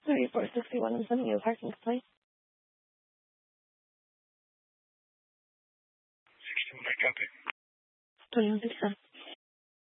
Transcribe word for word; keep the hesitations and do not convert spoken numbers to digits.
thirty-four sixty-one and sending you a parking complaint. sixty-one, I copy. twenty-one sixty-seven.